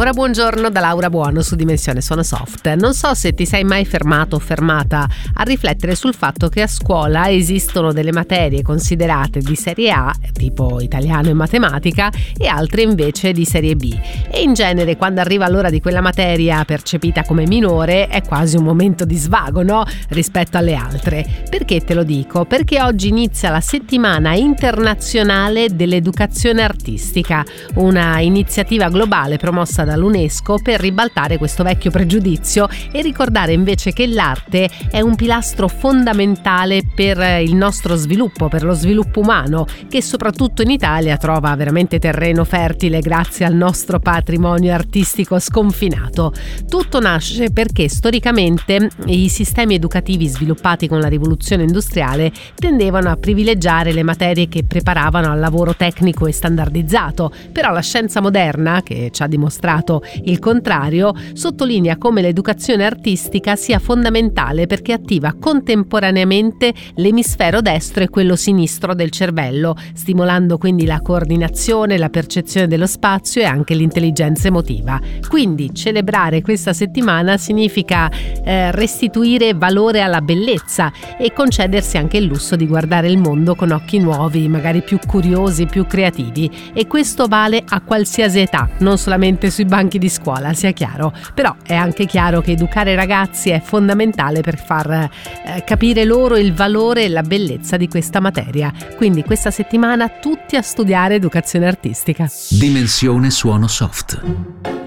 Ancora buongiorno da Laura Buono su Dimensione Suono Soft. Non so se ti sei mai fermato o fermata a riflettere sul fatto che a scuola esistono delle materie considerate di serie A, tipo italiano e matematica, e altre invece di serie B. E in genere quando arriva l'ora di quella materia percepita come minore è quasi un momento di svago, no? Rispetto alle altre. Perché te lo dico? Perché oggi inizia la settimana internazionale dell'educazione artistica, una iniziativa globale promossa dall'UNESCO per ribaltare questo vecchio pregiudizio e ricordare invece che l'arte è un pilastro fondamentale per il nostro sviluppo, per lo sviluppo umano, che soprattutto in Italia trova veramente terreno fertile grazie al nostro patrimonio artistico sconfinato. Tutto nasce perché storicamente i sistemi educativi sviluppati con la rivoluzione industriale tendevano a privilegiare le materie che preparavano al lavoro tecnico e standardizzato, però la scienza moderna, che ci ha dimostrato il contrario, sottolinea come l'educazione artistica sia fondamentale perché attiva contemporaneamente l'emisfero destro e quello sinistro del cervello, stimolando quindi la coordinazione, la percezione dello spazio e anche l'intelligenza emotiva. Quindi celebrare questa settimana significa restituire valore alla bellezza e concedersi anche il lusso di guardare il mondo con occhi nuovi, magari più curiosi, più creativi, e questo vale a qualsiasi età, non solamente sui banchi di scuola, sia chiaro. Però è anche chiaro che educare i ragazzi è fondamentale per far capire loro il valore e la bellezza di questa materia. Quindi questa settimana tutti a studiare educazione artistica. Dimensione Suono Soft.